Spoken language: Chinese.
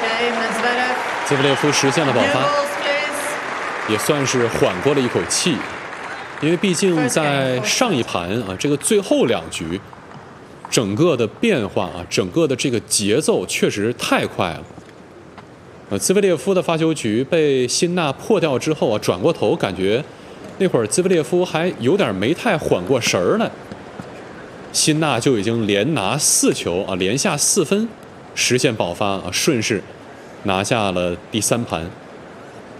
兹维列夫实现了保发，也算是缓过了一口气，因为毕竟在上一盘啊，这个最后2局，整个的变化啊，整个的这个节奏确实太快了。兹维列夫的发球局被辛纳破掉之后啊，转过头感觉那会儿兹维列夫还有点没太缓过神儿来，辛纳就已经连拿4球啊，连下4分，实现保发啊，顺势拿下了第3盘。